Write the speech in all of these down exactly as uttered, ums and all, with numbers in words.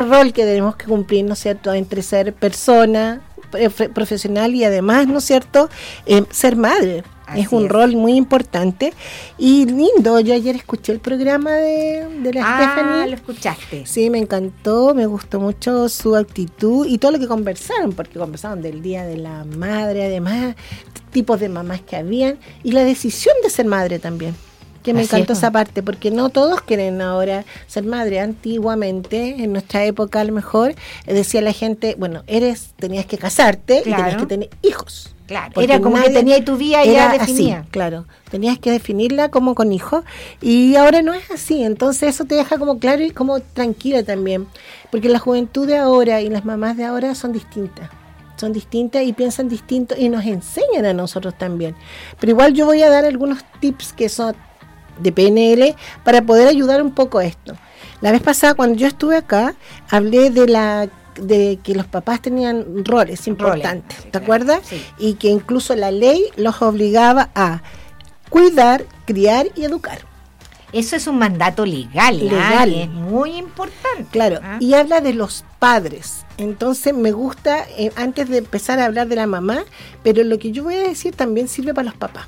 rol que tenemos que cumplir, ¿no es cierto?, entre ser persona, profesional y además, ¿no es cierto?, eh, ser madre. Así es un es. rol muy importante y lindo. Yo ayer escuché el programa de, de la ah, Stephanie. Ah, lo escuchaste. Sí, me encantó, me gustó mucho su actitud y todo lo que conversaron, porque conversaron del Día de la Madre, además, tipos de mamás que habían y la decisión de ser madre también. Que me Así encantó es. esa parte, porque no todos quieren ahora ser madre. Antiguamente, en nuestra época a lo mejor, decía la gente, bueno, eres tenías que casarte claro. y tenías que tener hijos. Claro, era como que tenía tu vida y ya definía. Así, claro, tenías que definirla como con hijos y ahora no es así, entonces eso te deja como claro y como tranquila también, porque la juventud de ahora y las mamás de ahora son distintas. Son distintas y piensan distinto y nos enseñan a nosotros también. Pero igual yo voy a dar algunos tips que son de P N L para poder ayudar un poco a esto. La vez pasada cuando yo estuve acá, hablé de la de que los papás tenían roles importantes, roles, ¿te claro, acuerdas? Sí. Y que incluso la ley los obligaba a cuidar, criar y educar. Eso es un mandato legal, legal. ¿eh? Es muy importante. Claro, ¿ah? Y habla de los padres. Entonces me gusta, eh, antes de empezar a hablar de la mamá, pero lo que yo voy a decir también sirve para los papás.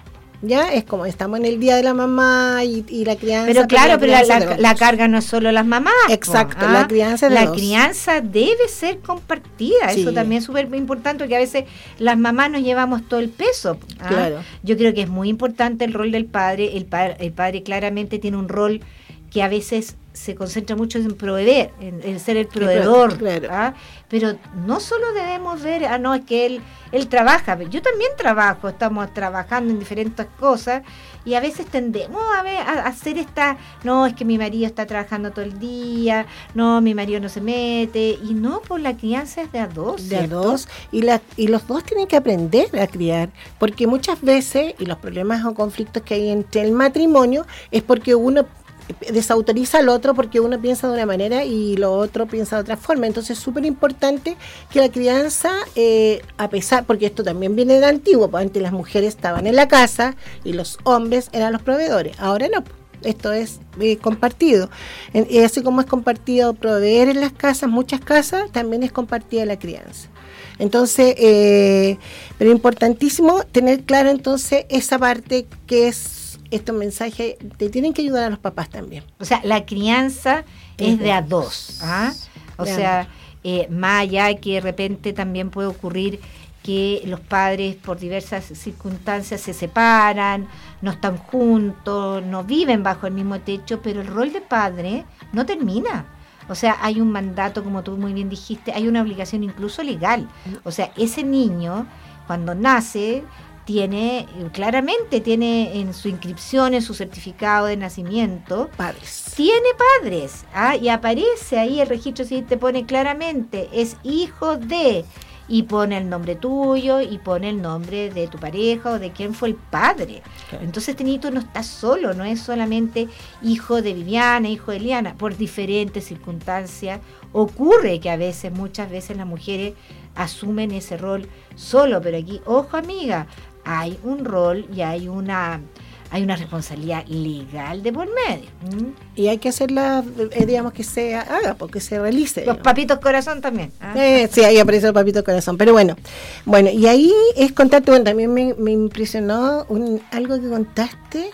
Ya es como estamos en el día de la mamá y, y la crianza. Pero claro, pero la, pero la, la carga no es solo las mamás. Exacto, ¿ah? la crianza de La dos. crianza debe ser compartida. Sí. Eso también es súper importante, porque a veces las mamás nos llevamos todo el peso. ¿ah? Claro. Yo creo que es muy importante el rol del padre. El, pa- el padre claramente tiene un rol que a veces se concentra mucho en proveer, en, en ser el proveedor, claro. ¿ah? Pero no solo debemos ver, ah, no, es que él, él trabaja, yo también trabajo, estamos trabajando en diferentes cosas, y a veces tendemos a, ver, a hacer esta, no, es que mi marido está trabajando todo el día, no, mi marido no se mete, y no, pues la crianza es de a dos, de ¿cierto? a dos, y, la, y los dos tienen que aprender a criar, porque muchas veces, y los problemas o conflictos que hay entre el matrimonio, es porque uno desautoriza al otro porque uno piensa de una manera y lo otro piensa de otra forma. Entonces es súper importante que la crianza, eh, a pesar, porque esto también viene de antiguo, pues antes las mujeres estaban en la casa y los hombres eran los proveedores, ahora no, esto es eh, compartido. Y así como es compartido proveer en las casas, muchas casas, también es compartida la crianza. Entonces, eh, pero importantísimo tener claro entonces esa parte que es estos mensajes, te tienen que ayudar a los papás también. O sea, la crianza es de a dos. ¿ah? O de sea, eh, más allá que de repente también puede ocurrir que los padres por diversas circunstancias se separan, no están juntos, no viven bajo el mismo techo, pero el rol de padre no termina. O sea, hay un mandato, como tú muy bien dijiste, hay una obligación incluso legal. O sea, ese niño, cuando nace, tiene, claramente tiene en su inscripción, en su certificado de nacimiento, padres. Tiene padres, ¿ah? Y aparece ahí el registro civil, te pone claramente, es hijo de, y pone el nombre tuyo, y pone el nombre de tu pareja, o de quién fue el padre. Okay. Entonces este niñito no está solo, no es solamente hijo de Viviana, hijo de Eliana, por diferentes circunstancias, ocurre que a veces, muchas veces las mujeres asumen ese rol solo, pero aquí, ojo amiga, hay un rol y hay una hay una responsabilidad legal de por medio. ¿Mm? Y hay que hacerla, eh, digamos, que se haga, porque se realice. Los digamos. Papitos corazón también. ¿ah? Eh, sí, ahí aparece el papito corazón. Pero bueno, bueno, y ahí es contarte, bueno, también me, me impresionó un, algo que contaste.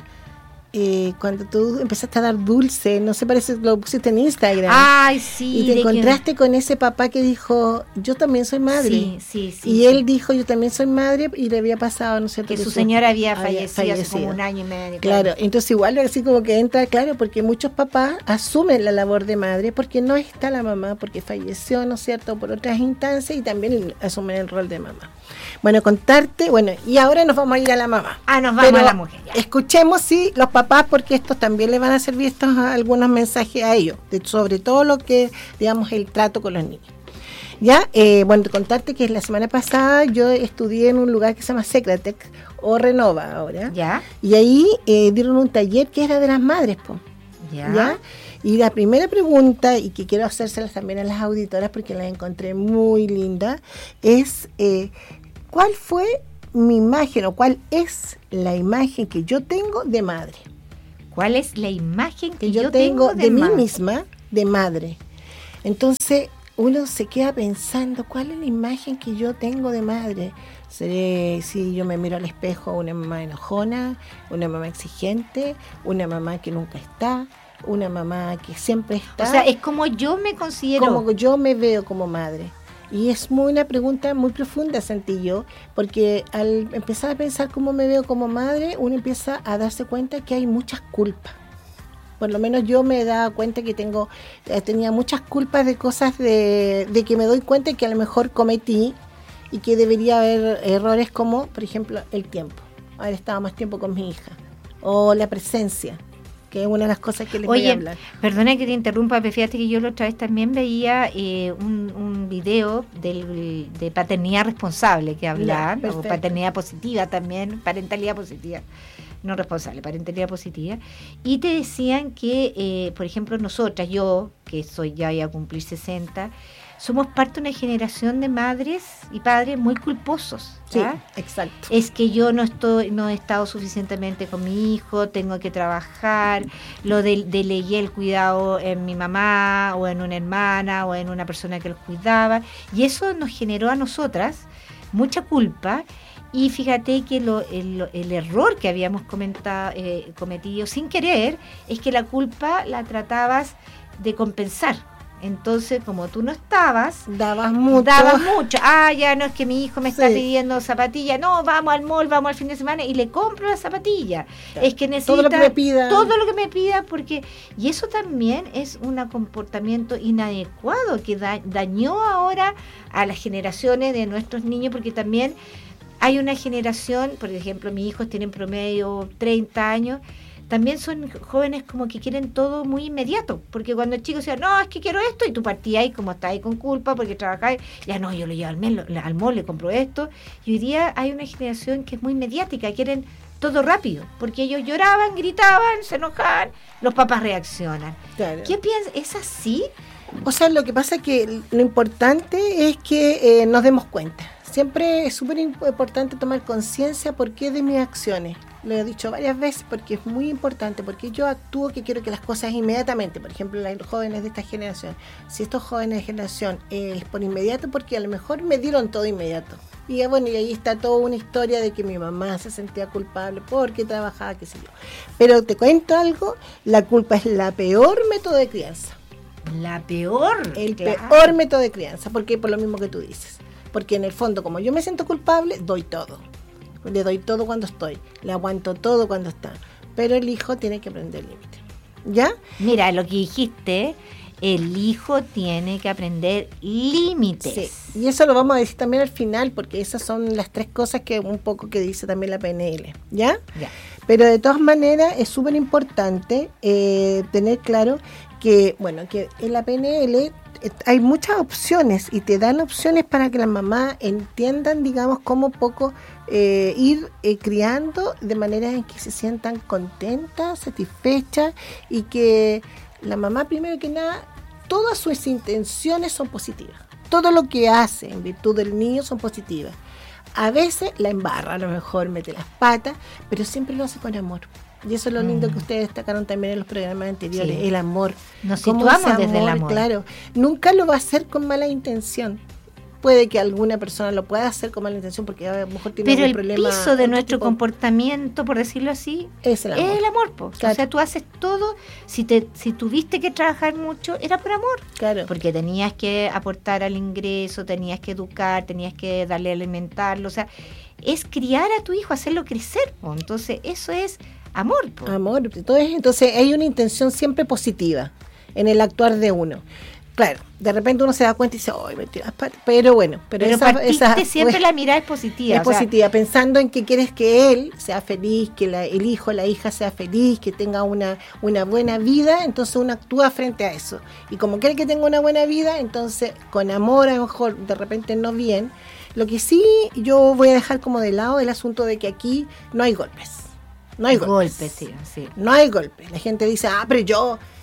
Eh, cuando tú empezaste a dar dulce, no sé, parece que lo pusiste en Instagram. Ay, sí. Y te encontraste que... con ese papá que dijo, yo también soy madre. Sí, sí, sí. Y sí. él dijo, yo también soy madre, y le había pasado, no sé. Que, que su señora había, había fallecido, fallecido hace como un año y medio. Claro, claro, entonces igual así como que entra, claro, porque muchos papás asumen la labor de madre porque no está la mamá, porque falleció, ¿no es cierto?, por otras instancias, y también asumen el rol de mamá. Bueno, contarte, bueno, y ahora nos vamos a ir a la mamá. Ah, nos vamos Pero a la mujer. Ya. Escuchemos, sí, los papás, porque estos también les van a servir estos algunos mensajes a ellos, de, sobre todo lo que, digamos, el trato con los niños. Ya, eh, bueno, contarte que la semana pasada yo estudié en un lugar que se llama Secretec, o Renova ahora. Ya. Y ahí eh, dieron un taller que era de las madres, po. Ya. ¿Ya? Y la primera pregunta, y que quiero hacérselas también a las auditoras porque las encontré muy lindas, es... Eh, ¿cuál fue mi imagen o cuál es la imagen que yo tengo de madre? ¿Cuál es la imagen que, que yo, yo tengo, tengo de, de mí misma, de madre? Entonces uno se queda pensando, ¿cuál es la imagen que yo tengo de madre? ¿Seré, si yo me miro al espejo, una mamá enojona, una mamá exigente, una mamá que nunca está, una mamá que siempre está? O sea, es como yo me considero. Como yo me veo como madre. Y es muy una pregunta muy profunda, sentí yo, porque al empezar a pensar cómo me veo como madre, uno empieza a darse cuenta que hay muchas culpas. Por lo menos yo me he dado cuenta que tengo eh, tenía muchas culpas de cosas de, de que me doy cuenta que a lo mejor cometí y que debería haber errores como, por ejemplo, el tiempo. Haber estado más tiempo con mi hija. O la presencia, que es una de las cosas que les Oye, voy a hablar. Perdona que te interrumpa, pero fíjate que yo la otra vez también veía eh, un, un video del, de paternidad responsable que hablan, Ya, o paternidad positiva también, parentalidad positiva. No responsable, parentalidad positiva, y te decían que, eh, por ejemplo, nosotras, yo, que soy ya voy a cumplir sesenta, somos parte de una generación de madres y padres muy culposos. ¿ya? Sí, exacto. Es que yo no estoy, no he estado suficientemente con mi hijo, tengo que trabajar, lo de, delegué el cuidado en mi mamá, o en una hermana, o en una persona que los cuidaba, y eso nos generó a nosotras mucha culpa. Y fíjate que lo, el, el error que habíamos comentado, eh, cometido sin querer es que la culpa la tratabas de compensar. Entonces, como tú no estabas, dabas mucho. Dabas mucho. Ah, ya no es que mi hijo me está sí. pidiendo zapatillas. No, vamos al mall, vamos al fin de semana y le compro la zapatilla. Claro. Es que necesita todo lo que me pida. Todo lo que me pida, porque. Y eso también es un comportamiento inadecuado que da, dañó ahora a las generaciones de nuestros niños, porque también hay una generación, por ejemplo, mis hijos tienen promedio treinta años, también son jóvenes como que quieren todo muy inmediato, porque cuando el chico decía, no, es que quiero esto, y tú partías ahí como estás ahí con culpa, porque trabajáis, ya no, yo lo llevo al, mel, al mall, le compro esto, y hoy día hay una generación que es muy mediática, quieren todo rápido, porque ellos lloraban, gritaban, se enojaban, los papás reaccionan. Claro. ¿Qué piensas? ¿Es así? O sea, lo que pasa es que lo importante es que eh, nos demos cuenta. Siempre es súper importante tomar conciencia por qué de mis acciones. Lo he dicho varias veces porque es muy importante, porque yo actúo que quiero que las cosas inmediatamente. Por ejemplo, los jóvenes de esta generación. Si estos jóvenes de generación eh, es por inmediato, porque a lo mejor me dieron todo inmediato. Y bueno, y ahí está toda una historia de que mi mamá se sentía culpable porque trabajaba, qué sé yo. Pero te cuento algo, la culpa es la peor método de crianza. La peor. El claro. peor método de crianza, porque por lo mismo que tú dices. Porque en el fondo, como yo me siento culpable, doy todo. Le doy todo cuando estoy. Le aguanto todo cuando está. Pero el hijo tiene que aprender límites. ¿Ya? Mira, lo que dijiste, el hijo tiene que aprender límites. Sí, y eso lo vamos a decir también al final, porque esas son las tres cosas que un poco que dice también la P N L. ¿Ya? Ya. Pero de todas maneras es súper importante eh, tener claro que, bueno, que en la P N L hay muchas opciones y te dan opciones para que las mamás entiendan, digamos, cómo poco eh, ir eh, criando de manera en que se sientan contentas, satisfechas y que la mamá, primero que nada, todas sus intenciones son positivas. Todo lo que hace en virtud del niño son positivas. A veces la embarra, a lo mejor mete las patas, pero siempre lo hace con amor. Y eso es lo lindo que ustedes destacaron también en los programas anteriores, sí. El amor. Nos situamos amor, desde el amor. Claro, nunca lo va a hacer con mala intención. Puede que alguna persona lo pueda hacer con mala intención porque a lo mejor tiene Pero algún problema. Pero el piso de nuestro tipo, comportamiento, por decirlo así, es el amor. Es el amor po. Claro. O sea, tú haces todo, si te si tuviste que trabajar mucho, era por amor. Claro. Porque tenías que aportar al ingreso, tenías que educar, tenías que darle a alimentarlo. O sea, es criar a tu hijo, hacerlo crecer. Po. Entonces, eso es amor. Po. Amor. Entonces, entonces, hay una intención siempre positiva en el actuar de uno. Claro, de repente uno se da cuenta y dice, ¡ay, metí las patas! Pero bueno, pero, pero esa, esa siempre pues, la mirada es positiva. Es o sea, positiva, pensando en que quieres que él sea feliz, que la, el hijo, la hija sea feliz, que tenga una, una buena vida, entonces uno actúa frente a eso. Y como quiere que tenga una buena vida, entonces con amor, a lo mejor de repente no bien. Lo que sí yo voy a dejar como de lado el asunto de que aquí no hay golpes. No hay golpes. Golpes, sí, sí. No hay golpes. La gente dice, ah, pero yo...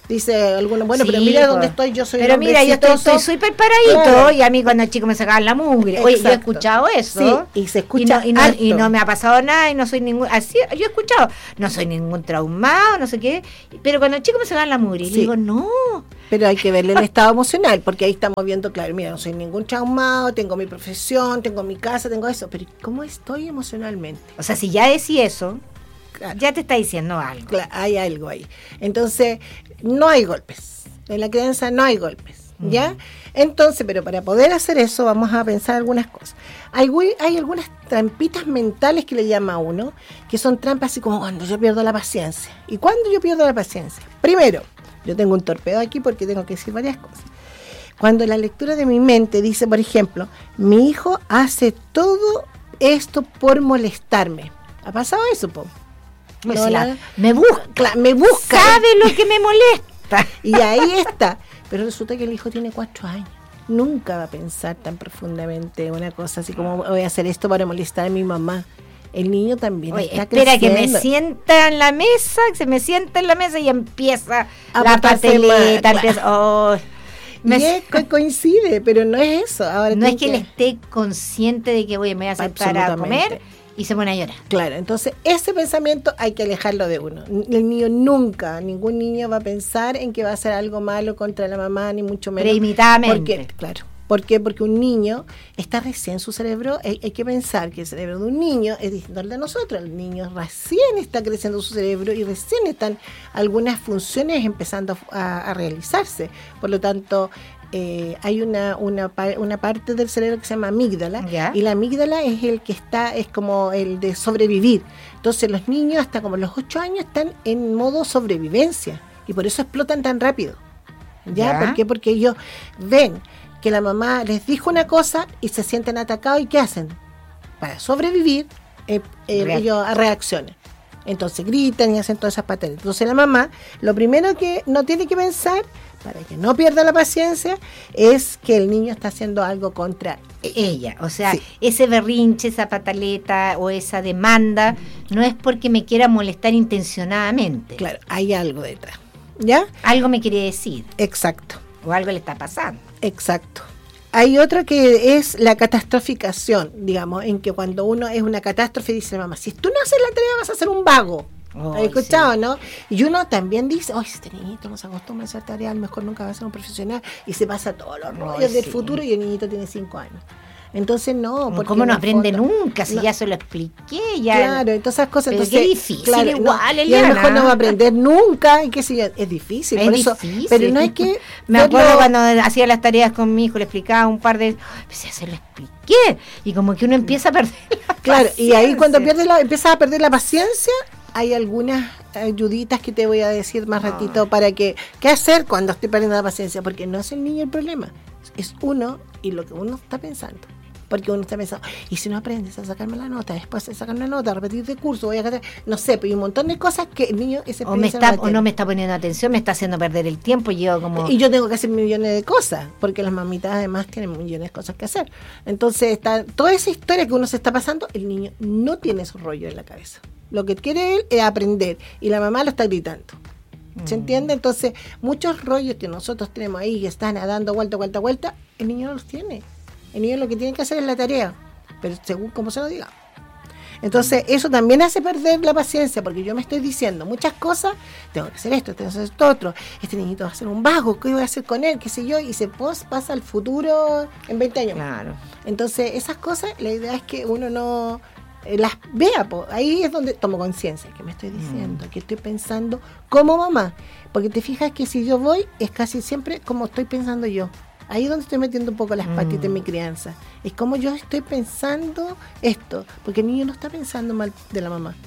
Dice alguno, bueno, Sí, pero mira pues. dónde estoy, yo soy Pero un mira, yo estoy exitoso. estoy súper paradito, Claro. y a mí cuando chico me sacaban la mugre. Oye, yo he Exacto. escuchado eso. Sí, y se escucha y no, y, no, harto. y no me ha pasado nada, y no soy ningún, así, yo he escuchado, no soy ningún traumado, no sé qué, pero cuando chico me sacaban la mugre, y Sí. le digo, no, Pero hay que verle el estado emocional, porque ahí estamos viendo, claro, mira, no soy ningún traumado, tengo mi profesión, tengo mi casa, tengo eso, pero ¿cómo estoy emocionalmente? o sea, si ya decís eso, Claro, ya te está diciendo algo. claro, hay algo ahí. Entonces, no hay golpes. En la crianza no hay golpes, ¿ya? Mm. Entonces, pero para poder hacer eso vamos a pensar algunas cosas. Hay, gui- hay algunas trampitas mentales que le llama uno, que son trampas así como cuando yo pierdo la paciencia. ¿Y cuándo yo pierdo la paciencia? Primero, yo tengo un torpedo aquí porque tengo que decir varias cosas. Cuando la lectura de mi mente dice, por ejemplo, mi hijo hace todo esto por molestarme. ¿Ha pasado eso, po? Pues No, la- la- me busca, Cla- me busca. sabe lo que me molesta. Y ahí está. Pero resulta que el hijo tiene cuatro años. Nunca va a pensar tan profundamente una cosa así como voy a hacer esto para molestar a mi mamá. El niño también Oye, está espera que me creciendo. sienta en la mesa, que se me sienta en la mesa y empieza A la portarse mal, pateleta, claro. empieza, oh, me- Y es co- coincide, pero no es eso. Ahora no es tiene que él esté consciente de que voy, me voy a sentar a Absolutamente. comer y se pone a llorar. Claro, entonces ese pensamiento hay que alejarlo de uno. El niño nunca, ningún niño va a pensar en que va a hacer algo malo contra la mamá, ni mucho menos. Premeditadamente. Porque, claro. ¿Por qué? Porque un niño está recién, su cerebro, hay, hay que pensar que el cerebro de un niño es distinto al de nosotros. El niño recién está creciendo su cerebro y recién están algunas funciones empezando a, a realizarse. Por lo tanto, eh, hay una, una, pa- una parte del cerebro que se llama amígdala, Ya. y la amígdala es el que está, es como el de sobrevivir. Entonces los niños hasta como los ocho años están en modo sobrevivencia y por eso explotan tan rápido. ¿Ya? Ya. ¿Por qué? Porque ellos ven que la mamá les dijo una cosa y se sienten atacados, y ¿qué hacen? Para sobrevivir, eh, eh, Real. ellos reaccionan. Entonces gritan y hacen todas esas pataletas. Entonces la mamá, lo primero que no tiene que pensar, para que no pierda la paciencia, es que el niño está haciendo algo contra Ella, o sea, Sí. ese berrinche, esa pataleta o esa demanda no es porque me quiera molestar intencionadamente. Claro, hay algo detrás. ¿Ya? Algo me quiere decir Exacto, o algo le está pasando. exacto. Hay otra que es la catastroficación, digamos, en que cuando uno es una catástrofe dice, mamá, si tú no haces la tarea vas a ser un vago. ¿Has Ay, escuchado, sí. no? Y uno también dice, oye, este niñito no se acostumbra a hacer tarea, a lo mejor nunca va a ser un profesional, y se pasa todos los rollos Ay, del sí. futuro y el niñito tiene cinco años. Entonces, no. porque ¿Cómo en no el aprende fondo- nunca? Si no. ya se lo expliqué, ya. Claro, entonces esas cosas. Pero Entonces, qué difícil, claro, igual, no, y a lo Eliana. mejor no va a aprender nunca, y qué sé yo, es difícil. Es por eso, difícil. pero no hay que. Me verlo- acuerdo cuando hacía las tareas con mi hijo, le explicaba un par de. Pues ya se lo expliqué. Y como que uno empieza a perder la Claro, y ahí cuando paciencia. pierdes la, empiezas a perder la paciencia, hay algunas ayuditas que te voy a decir más ratito Ay. para que, ¿qué hacer cuando estoy perdiendo la paciencia? Porque no es el niño el problema, es uno y lo que uno está pensando. Porque uno está pensando, y si no aprendes a sacarme la nota, después de sacarme la nota, repetir de curso, voy a hacer, no sé, pues hay un montón de cosas que el niño ese O, me está, o no me está poniendo atención, me está haciendo perder el tiempo. Y yo como. Y yo tengo que hacer millones de cosas, porque las mamitas además tienen millones de cosas que hacer. Entonces, está, toda esa historia que uno se está pasando, el niño no tiene esos rollos en la cabeza. Lo que quiere él es aprender, y la mamá lo está gritando. ¿Se Mm. entiende? Entonces, muchos rollos que nosotros tenemos ahí, que están dando vuelta, vuelta, vuelta, el niño no los tiene. El niño lo que tiene que hacer es la tarea, pero según como se lo diga. Entonces, eso también hace perder la paciencia, porque yo me estoy diciendo muchas cosas, tengo que hacer esto, tengo que hacer esto otro, este niñito va a ser un vago, ¿qué voy a hacer con él? ¿Qué sé yo? Y se pos, pasa al futuro en veinte años. Claro. Entonces, esas cosas, la idea es que uno no eh, las vea, po. Ahí es donde tomo conciencia, que me estoy diciendo, que estoy pensando como mamá, porque te fijas que si yo voy, es casi siempre como estoy pensando yo. Ahí es donde estoy metiendo un poco las patitas Mm. en mi crianza. Es como yo estoy pensando esto, porque el niño no está pensando mal de la mamá.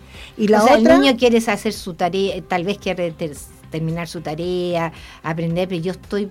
Y la o sea, otra, el niño quiere hacer su tarea, tal vez quiere ter- terminar su tarea, aprender, pero yo estoy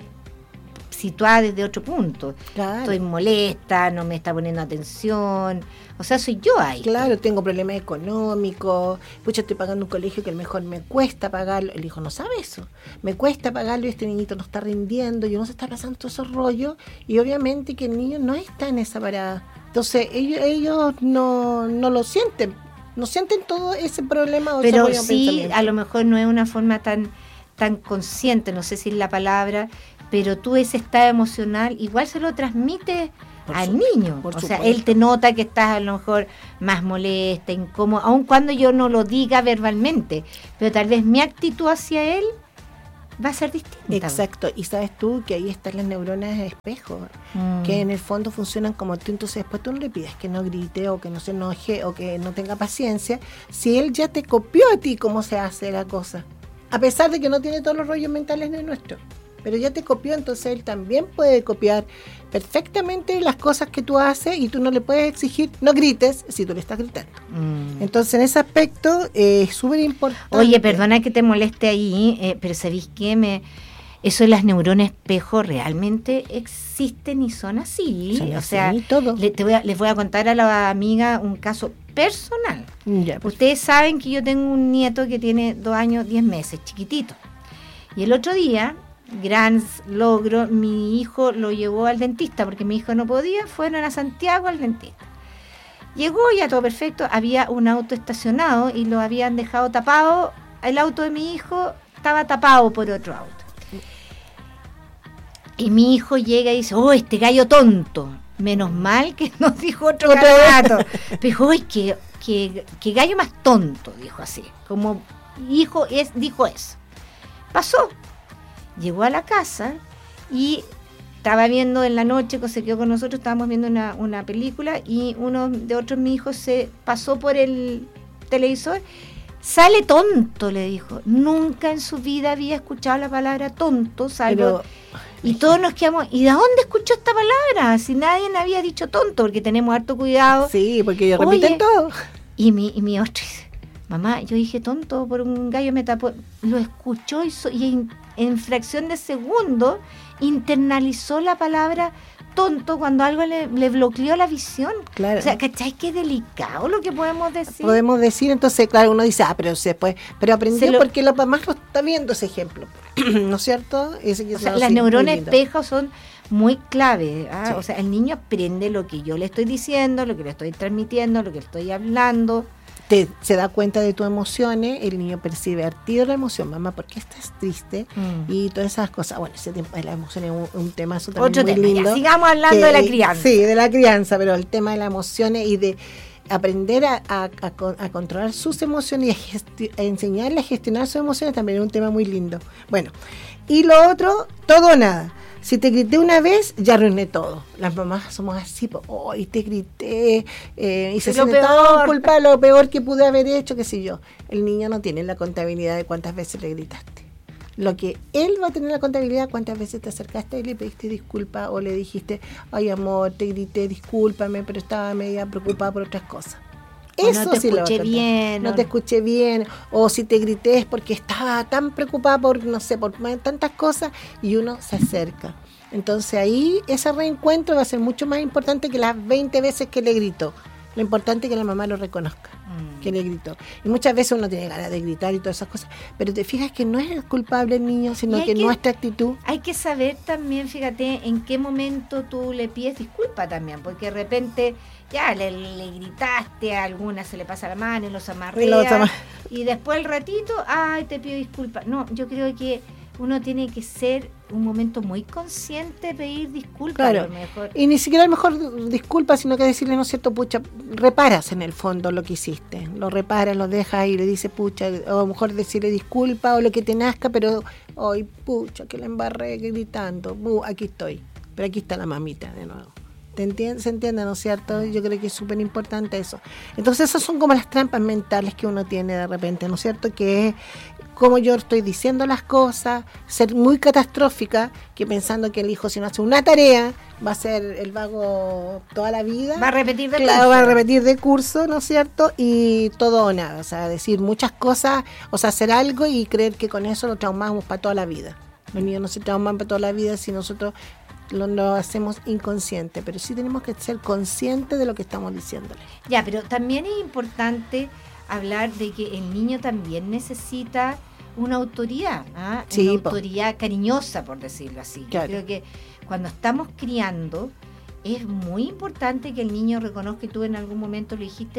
situada desde otro punto. claro, Estoy molesta, no me está poniendo atención. O sea, soy yo ahí. claro, tengo problemas económicos, pucha, estoy pagando un colegio que a lo mejor me cuesta pagarlo. El hijo no sabe eso. Me cuesta pagarlo y este niñito no está rindiendo y uno se está pasando todos esos rollos, y obviamente que el niño no está en esa parada. Entonces, ellos, ellos no, no lo sienten, no sienten todo ese problema o ese Pero rollo de sí, pensamiento. a lo mejor no es una forma tan tan consciente, no sé si es la palabra, pero tú ese estado emocional igual se lo transmites por al supuesto, niño. O supuesto. sea, él te nota que estás a lo mejor más molesta, incómoda, aun cuando yo no lo diga verbalmente, pero tal vez mi actitud hacia él va a ser distinta. Exacto, y sabes tú que ahí están las neuronas de espejo, mm. que en el fondo funcionan como tú, entonces después tú no le pides que no grite o que no se enoje o que no tenga paciencia, si él ya te copió a ti cómo se hace la cosa, a pesar de que no tiene todos los rollos mentales de nuestro, pero ya te copió, entonces él también puede copiar perfectamente las cosas que tú haces y tú no le puedes exigir, no grites si tú le estás gritando. Mm. Entonces en ese aspecto eh, es súper importante. Oye, perdona que te moleste ahí, eh, pero ¿sabéis qué? Me, eso de las neuronas espejo realmente existen y son así. Son o así, sea, todo. Le, te voy a, les voy a contar a la amiga un caso personal. Ya, ustedes saben que yo tengo un nieto que tiene dos años, diez meses, chiquitito. Y el otro día, gran logro, mi hijo lo llevó al dentista porque mi hijo no podía, fueron a Santiago al dentista. Llegó ya todo perfecto, había un auto estacionado y lo habían dejado tapado, el auto de mi hijo estaba tapado por otro auto. Y mi hijo llega y dice, oh, este gallo tonto, menos mal que nos dijo otro gato. Pero dijo, uy, qué, qué, qué gallo más tonto, dijo así, como hijo es, dijo eso. Pasó. Llegó a la casa y estaba viendo en la noche, se quedó con nosotros, estábamos viendo una, una película y uno de otros mis hijos se pasó por el televisor. Sale tonto, le dijo. Nunca en su vida había escuchado la palabra tonto, salvo. Pero, y todos nos quedamos, ¿y de dónde escuchó esta palabra? Si nadie me había dicho tonto, porque tenemos harto cuidado. Sí, porque ellos repiten todo. Y mi, y mi otro dice, mamá, yo dije tonto por un gallo me tapó. Lo escuchó y, so, y en, en fracción de segundo internalizó la palabra tonto cuando algo le, le bloqueó la visión. Claro. O sea, ¿cachai? Qué delicado lo que podemos decir. Podemos decir, entonces, claro, uno dice, ah, pero se puede, pero aprendió lo, porque la mamá lo está viendo ese ejemplo, ¿no es cierto? Ese que o sea, las sí, neuronas espejo son muy clave, ¿ah? Sí. O sea, el niño aprende lo que yo le estoy diciendo, lo que le estoy transmitiendo, lo que le estoy hablando. Te, se da cuenta de tus emociones, el niño percibe al tiro la emoción, mamá, ¿por qué estás triste? Mm. Y todas esas cosas. Bueno, ese tema de la emoción es un, un tema también Otro muy tema, lindo. Ya, sigamos hablando que, de la crianza. Sí, de la crianza, pero el tema de las emociones y de aprender a, a, a, a controlar sus emociones y a, gesti- a enseñarle a gestionar sus emociones también es un tema muy lindo. Bueno, y lo otro, todo o nada. Si te grité una vez, ya arruiné todo. Las mamás somos así, oh, y te grité, eh, y se siente todo culpa de lo peor que pude haber hecho, qué sé yo. El niño no tiene la contabilidad de cuántas veces le gritaste. Lo que él va a tener la contabilidad, cuántas veces te acercaste y le pediste disculpa o le dijiste, ay amor, te grité, discúlpame, pero estaba media preocupada por otras cosas. Eso no te sí escuché lo bien. No, no te escuché bien. O si te grité es porque estaba tan preocupada por, no sé, por tantas cosas y uno se acerca. Entonces ahí ese reencuentro va a ser mucho más importante que las veinte veces que le gritó. Lo importante es que la mamá lo reconozca, mm. que le gritó. Y muchas veces uno tiene ganas de gritar y todas esas cosas, pero te fijas que no es el culpable el niño, sino que, que nuestra actitud. Hay que saber también, fíjate, en qué momento tú le pides disculpa también, porque de repente ya le, le gritaste, a alguna se le pasa la mano y los amarrea, y después el ratito, ay, te pido disculpas. No, yo creo que uno tiene que ser un momento muy consciente de pedir disculpas. Claro, mejor. Y ni siquiera a lo mejor disculpas, sino que decirle, no es cierto, pucha, reparas en el fondo lo que hiciste, lo reparas, lo dejas y le dices, pucha, o a lo mejor decirle disculpa o lo que te nazca, pero, ay, pucha, que la embarré gritando, uh, aquí estoy, pero aquí está la mamita de nuevo. ¿Te entiende? ¿Se entiende, no es cierto? Yo creo que es súper importante eso. Entonces esas son como las trampas mentales que uno tiene de repente, ¿no es cierto? Que es como yo estoy diciendo las cosas, ser muy catastrófica, que pensando que el hijo si no hace una tarea va a ser el vago toda la vida. Va a repetir de claro, curso. Va a repetir de curso, ¿no es cierto? Y todo o nada, o sea, decir muchas cosas, o sea, hacer algo y creer que con eso lo traumamos para toda la vida. Los niños no se trauman para toda la vida si nosotros lo, lo hacemos inconsciente, pero sí tenemos que ser conscientes de lo que estamos diciéndole. Ya, pero también es importante hablar de que el niño también necesita una autoridad, ¿ah? Sí, una autoridad cariñosa, por decirlo así. Claro. Yo creo que cuando estamos criando es muy importante que el niño reconozca, y tú en algún momento le dijiste,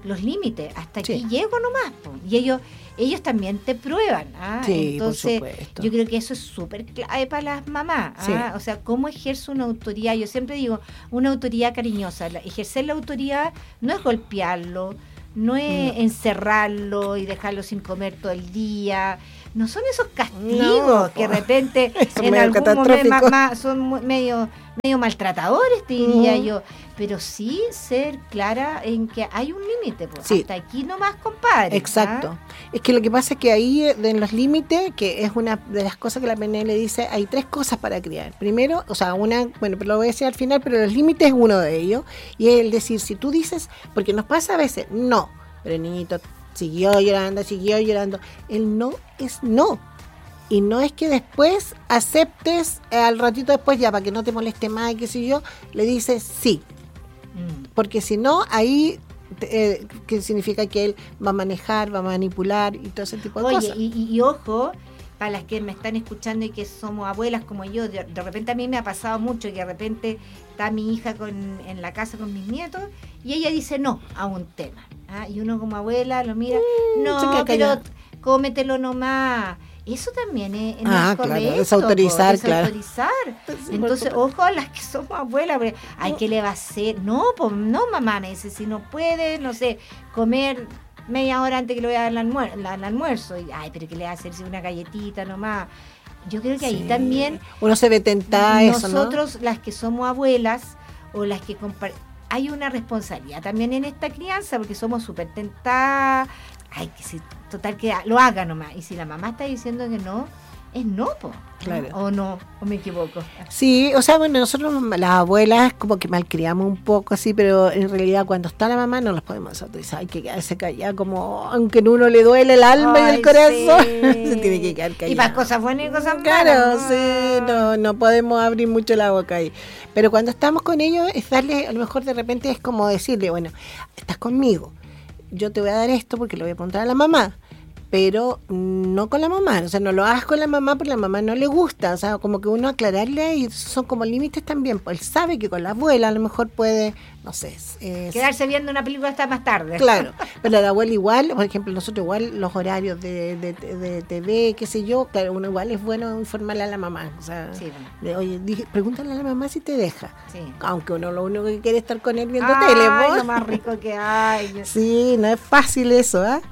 los límites, hasta Sí. aquí llego nomás, po. Y ellos ellos también te prueban, ¿ah? Sí, por Entonces supuesto. yo creo que eso es súper clave para las mamás, ¿ah? Sí. O sea, cómo ejerce una autoridad. Yo siempre digo, una autoridad cariñosa. La- ejercer la autoridad no es golpearlo, no es No. encerrarlo y dejarlo sin comer todo el día. No son esos castigos No, que de po. repente Eso en medio algún momento catastrófico. ma- ma- son mu- medio, medio maltratadores, te diría Mm. yo. Pero sí ser clara en que hay un límite. Pues. Sí. Hasta aquí nomás, compadre. Exacto. ¿ah? Es que lo que pasa es que ahí, eh, en los límites, que es una de las cosas que la P N L dice, hay tres cosas para criar. Primero, o sea, una, bueno, pero lo voy a decir al final, pero los límites es uno de ellos. Y es el decir, si tú dices, porque nos pasa a veces, no, pero el niñito siguió llorando, siguió llorando. El no es no. Y no es que después aceptes, eh, al ratito después, ya para que no te moleste más, y qué sé yo, le dices sí. Mm. Porque si no, ahí, eh, que significa que él va a manejar, va a manipular y todo ese tipo de Oye, cosas. y, y- y ojo, para las que me están escuchando y que somos abuelas como yo, de, de repente a mí me ha pasado mucho que de repente está mi hija con, en la casa con mis nietos y ella dice no a un tema. ¿ah? Y uno como abuela lo mira, Mm, se no, queda pero callado. cómetelo nomás. Eso también es, es Ah, correcto, claro, desautorizar, po, claro. desautorizar. Sí, Entonces, por supuesto. ojo a las que somos abuelas, porque, ay, ¿qué le va a hacer? No, pues no, mamá, me dice, si no puede, no sé, comer media hora antes que le voy a dar el, almuer- la- el almuerzo. Y, ay, pero ¿qué le va a hacer si una galletita nomás? Yo creo que ahí Sí. también Uno se ve tentada a eso, ¿no? nosotros, las que somos abuelas o las que compar- hay una responsabilidad también en esta crianza, porque somos súper tentadas. Ay, que si, total, que lo haga nomás. Y si la mamá está diciendo que no, es no, po. Claro. O no, o me equivoco. Sí, o sea, bueno, nosotros las abuelas como que malcriamos un poco así, pero en realidad cuando está la mamá no las podemos autorizar, hay que quedarse callada como, aunque en uno le duele el alma y Ay, el corazón, sí. se tiene que quedar callada. Y para cosas buenas y cosas malas. Claro, ¿no? sí, no, no podemos abrir mucho la boca ahí. Pero cuando estamos con ellos es darle, a lo mejor de repente es como decirle, bueno, estás conmigo, yo te voy a dar esto porque lo voy a preguntar a la mamá, pero no con la mamá, o sea, no lo hagas con la mamá porque a la mamá no le gusta, o sea, como que uno aclararle y son como límites también, pues él sabe que con la abuela a lo mejor puede, no sé, eh, Quedarse viendo una película hasta más tarde. claro, pero la abuela igual, por ejemplo, nosotros igual los horarios de, de, de T V, qué sé yo, claro, uno igual es bueno informarle a la mamá, o sea, Sí, bueno. de, oye, dije, pregúntale a la mamá si te deja, Sí. aunque uno lo único que quiere es estar con él viendo Ay, tele, ¿no? lo más rico que hay. Sí, no es fácil eso, ¿ah?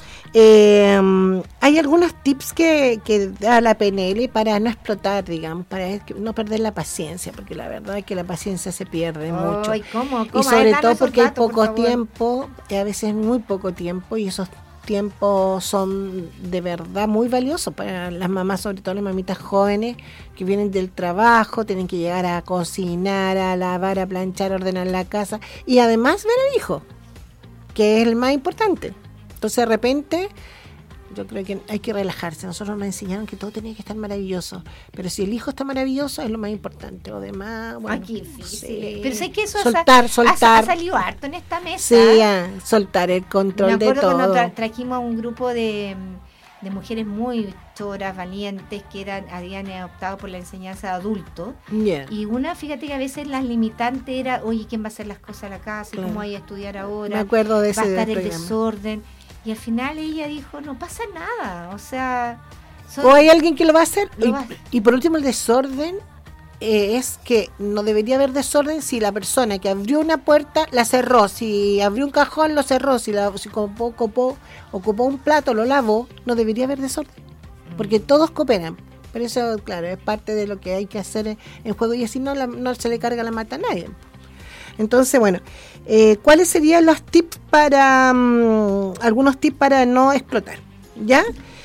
Eh, hay algunos tips que, que da la P N L para no explotar, digamos, para no perder la paciencia, porque la verdad es que la paciencia se pierde mucho. Ay, ¿cómo? ¿Cómo? Y sobre A ver, danos todo esos porque hay datos, por poco favor. tiempo, y a veces muy poco tiempo, y esos tiempos son de verdad muy valiosos para las mamás, sobre todo las mamitas jóvenes que vienen del trabajo, tienen que llegar a cocinar, a lavar, a planchar, a ordenar la casa y además ver al hijo, que es el más importante. Entonces de repente yo creo que hay que relajarse. Nosotros nos enseñaron que todo tenía que estar maravilloso, pero si el hijo está maravilloso es lo más importante. O demás, bueno, Ay, qué difícil. sí. Pero sé que eso ha soltar, sa- soltar. Ha, ha salido harto en esta mesa. Sí, ah, soltar el Me control de acuerdo cuando todo. tra- trajimos a un grupo de, de mujeres muy choras, valientes, que eran habían optado por la enseñanza de adultos. Yeah. Y una, fíjate que a veces las limitantes era, oye, ¿quién va a hacer las cosas a la casa? ¿Y Claro. ¿Cómo hay a estudiar Me ahora? acuerdo de Va a ese estar el programa. desorden. Y al final ella dijo, no pasa nada. O sea... son- O hay alguien que lo va a hacer. Lo Y, va- y por último, el desorden eh, es que no debería haber desorden si la persona que abrió una puerta la cerró, si abrió un cajón lo cerró, si, la, si ocupó, ocupó, ocupó un plato lo lavó, no debería haber desorden. Porque todos cooperan. Pero eso, claro, es parte de lo que hay que hacer en, en juego y así no, la- no se le carga la mata a nadie. Entonces, bueno, eh, ¿cuáles serían los tips para, um, algunos tips para no explotar? ¿Ya?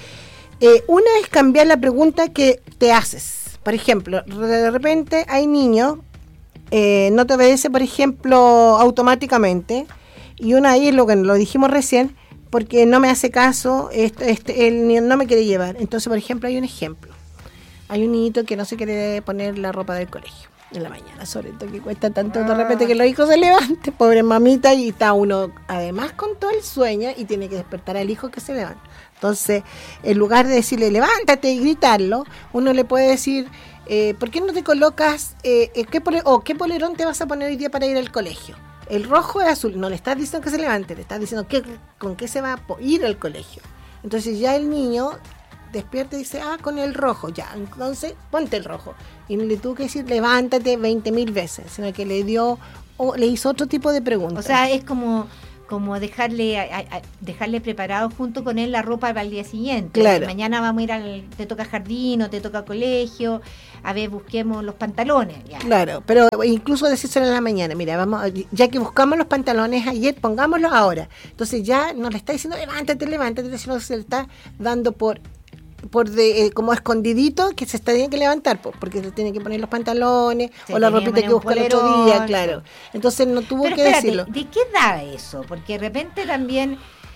Eh, una es cambiar la pregunta que te haces. Por ejemplo, de repente hay niños, eh, no te obedece, por ejemplo, automáticamente, y una ahí es lo que lo dijimos recién, porque no me hace caso, este, este, él ni- no me quiere llevar. Entonces, por ejemplo, hay un ejemplo. Hay un niñito que no se quiere poner la ropa del colegio en la mañana, sobre todo que cuesta tanto de repente que los hijos se levanten, pobre mamita, y está uno además con todo el sueño y tiene que despertar al hijo que se levanta. Entonces, en lugar de decirle levántate y gritarlo, uno le puede decir, eh, ¿por qué no te colocas, eh, eh, qué pole- o qué polerón te vas a poner hoy día para ir al colegio? el rojo es azul, no le estás diciendo que se levante, le estás diciendo que, con qué se va a ir al colegio. Entonces ya el niño despierta y dice, ah, con el rojo, ya, entonces ponte el rojo. Y no le tuvo que decir levántate veinte mil veces, sino que le dio, o le hizo otro tipo de preguntas. O sea, es como... como dejarle a, a, dejarle preparado junto con él la ropa para el día siguiente. Claro. Mañana vamos a ir al, te toca jardín o te toca colegio, a ver, busquemos los pantalones. Ya. Claro, pero incluso decírselo en la mañana, mira, vamos, ya que buscamos los pantalones ayer, pongámoslos ahora. Entonces ya no le está diciendo levántate, levántate, sino que se le está dando por por de eh, como escondidito que se está tiene que levantar po, porque se tiene que poner los pantalones se o la ropita que busca el otro día, claro. Entonces no tuvo pero que espérate, decirlo. ¿de qué da eso? Porque de repente también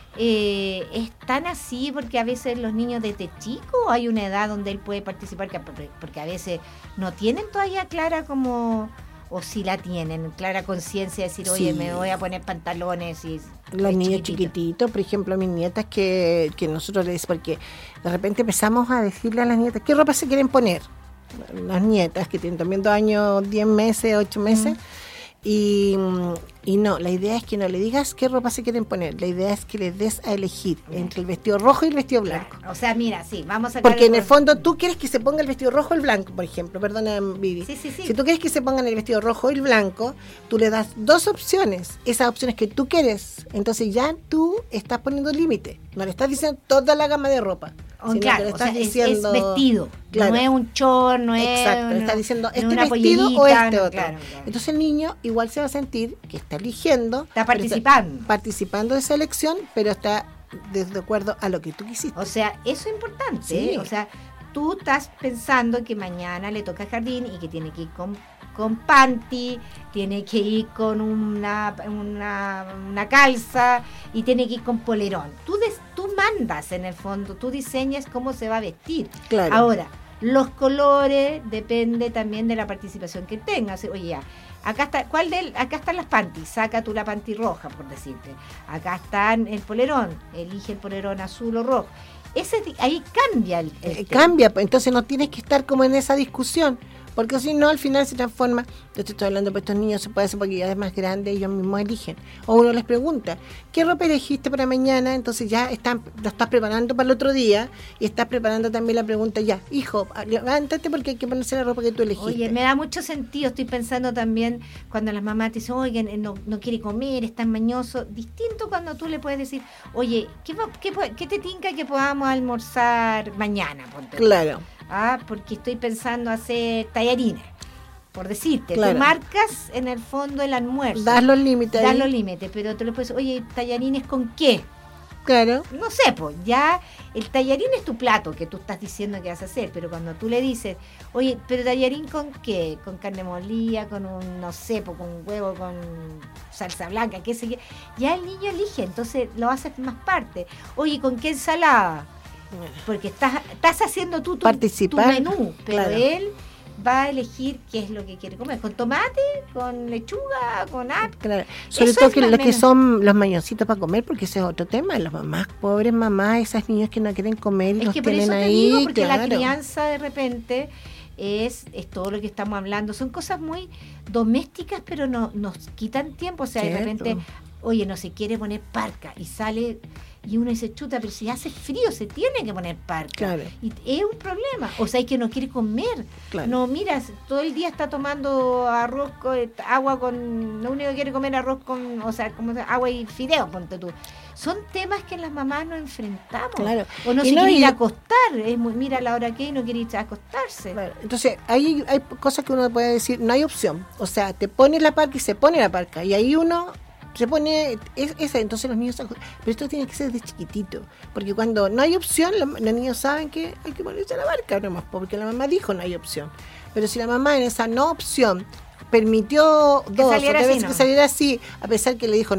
eh, es tan así, porque a veces los niños desde chicos hay una edad donde él puede participar, porque a veces no tienen todavía clara como... o si la tienen, clara conciencia de decir, oye, sí, me voy a poner pantalones y... Los niños chiquititos, por ejemplo, mis nietas que, que nosotros les... porque de repente empezamos a decirle a las nietas, ¿qué ropa se quieren poner? Las nietas que tienen también dos años, diez meses, ocho meses... Mm. Y, y no, la idea es que no le digas qué ropa se quieren poner, la idea es que les des a elegir entre el vestido rojo y el vestido blanco. Claro. O sea, mira, sí, vamos a... Porque en el fondo tú quieres que se ponga el vestido rojo o el blanco, por ejemplo, perdona Vivi. Sí, sí, sí. Si tú quieres que se pongan el vestido rojo y el blanco, tú le das dos opciones, esas opciones que tú quieres, entonces ya tú estás poniendo límite, no le estás diciendo toda la gama de ropa. Oh, claro, le estás o sea, diciendo, es, es vestido, claro, no es un short, no es... Exacto, le no, estás diciendo este no vestido o este no, otro. Claro, claro. Entonces el niño igual se va a sentir que está eligiendo. Está participando. Está participando de esa elección, pero está de, de acuerdo a lo que tú quisiste. O sea, eso es importante. Sí. ¿eh? O sea, tú estás pensando que mañana le toca jardín y que tiene que ir con, con panty, tiene que ir con una, una, una calza y tiene que ir con polerón. Tú, des, tú mandas en el fondo, tú diseñas cómo se va a vestir. Claro. Ahora, los colores depende también de la participación que tengas. Oye, ya, acá está, ¿cuál de él? Acá están las panties, saca tú la panty roja, por decirte. Acá está el polerón, elige el polerón azul o rojo. Ese, ahí cambia el, el eh, cambia, entonces no tienes que estar como en esa discusión, porque si no al final se transforma. Yo te estoy hablando, pues estos niños se puede hacer porque ya es más grande, ellos mismos eligen, o uno les pregunta ¿qué ropa elegiste para mañana? Entonces ya están, lo estás preparando para el otro día y estás preparando también la pregunta, ya, hijo, levántate porque hay que ponerse la ropa que tú elegiste. Oye, me da mucho sentido, estoy pensando también cuando las mamás te dicen, oye, no, no quiere comer, es tan mañoso, distinto cuando tú le puedes decir, oye, ¿qué, qué, qué te tinca que podamos almorzar mañana? Ponte. Claro. Ah, porque estoy pensando hacer tallarines, por decirte. Claro. Tú marcas en el fondo el almuerzo. Das los límites. Das los límites, pero tú le puedes decir, oye, tallarines con qué. Claro. No sé, pues ya el tallarín es tu plato que tú estás diciendo que vas a hacer, pero cuando tú le dices, oye, pero tallarín con qué, con carne molida, con un, no sé, pues con huevo, con salsa blanca, qué sé yo, ya el niño elige, entonces lo haces más parte. Oye, ¿con qué ensalada? Porque estás, estás haciendo tú tu, tu menú, pero claro, él va a elegir qué es lo que quiere comer, con tomate, con lechuga, con apio. Claro. Sobre Eso todo que los que menos. son los mañositos para comer, porque ese es otro tema, las mamás, pobres mamás, esas niñas que no quieren comer y es los que por tienen eso te ahí, digo, porque claro, la crianza de repente es, es todo lo que estamos hablando, son cosas muy domésticas, pero no, nos quitan tiempo, o sea, Cierto. de repente, oye, no se quiere poner parca y sale... Y uno dice, chuta, pero si hace frío se tiene que poner parca. Claro. Y es un problema. O sea, es que no quiere comer. Claro. No, mira, todo el día está tomando arroz con agua con... Lo único que quiere comer arroz con... O sea, como agua y fideos, ponte tú. Son temas que las mamás nos enfrentamos. Claro. O no y se no, quiere y... ir a acostar. Es muy, mira la hora que hay y no quiere ir a acostarse. Claro. Entonces, ahí hay cosas que uno puede decir, no hay opción. O sea, te pones la parca y se pone la parca. Y ahí uno... se pone es, esa, entonces los niños, pero esto tiene que ser de chiquitito, porque cuando no hay opción, los, los niños saben que hay que ponerse la barca nomás, porque la mamá dijo no hay opción, pero si la mamá en esa no opción permitió dos o tres veces que saliera así, a pesar que le dijo